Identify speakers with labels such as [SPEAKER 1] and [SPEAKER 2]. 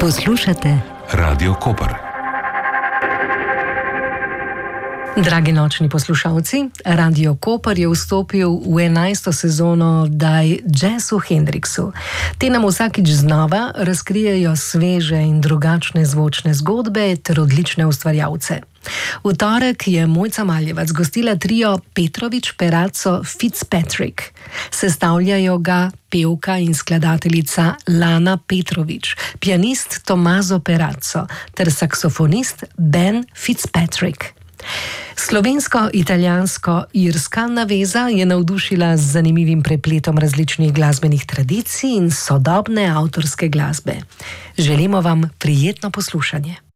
[SPEAKER 1] Poslušate Radio Koper. Dragi nočni poslušalci, Radio Koper je vstopil v 11. sezono Daj Jessu Hendriksu. Te nam vsakič znova razkrijejo sveže in drugačne zvočne zgodbe ter odlične ustvarjalce. V torek je Mojca Maljevac gostila trio Petrovič, Perazzo, Fitzpatrick. Sestavljajo ga pevka in skladateljica Lana Petrovič, pianist Tommaso Perazzo ter saksofonist Ben Fitzpatrick. Slovensko-italijansko-irska naveza je navdušila z zanimivim prepletom različnih glasbenih tradicij in sodobne avtorske glasbe. Želimo vam prijetno poslušanje.